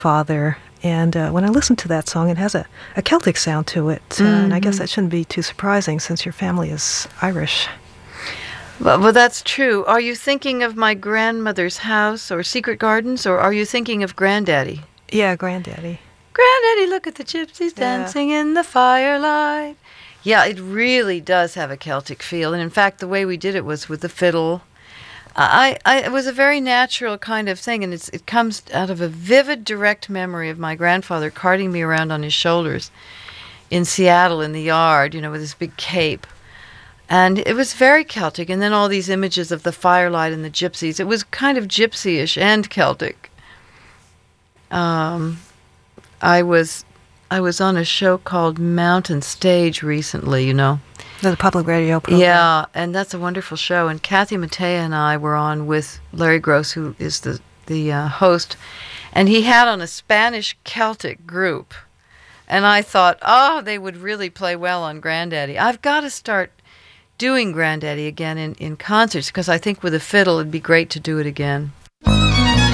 father. And when I listen to that song, it has a Celtic sound to it. And I guess that shouldn't be too surprising since your family is Irish. Well, that's true. Are you thinking of My Grandmother's House or Secret Gardens, or are you thinking of Granddaddy? Yeah, Granddaddy. Granddaddy, look at the gypsies dancing in the firelight. Yeah, it really does have a Celtic feel. And in fact, the way we did it was with the fiddle. It was a very natural kind of thing, and it comes out of a vivid, direct memory of my grandfather carting me around on his shoulders in Seattle in the yard, with his big cape. And it was very Celtic, and then all these images of the firelight and the gypsies. It was kind of gypsy-ish and Celtic. I was on a show called Mountain Stage recently, The public radio program. Yeah, and that's a wonderful show. And Kathy Mattea and I were on with Larry Gross, who is the host, and he had on a Spanish Celtic group. And I thought, they would really play well on Granddaddy. I've got to start doing Granddaddy again in concerts, because I think with a fiddle it'd be great to do it again.